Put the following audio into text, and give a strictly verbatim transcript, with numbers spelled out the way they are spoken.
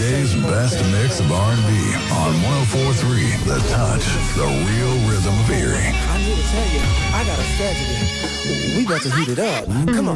Today's best mix of R and B on one oh four point three The Touch, the real rhythm of Erie. I'm here to tell you, I got a strategy. We about to heat it up. Come on.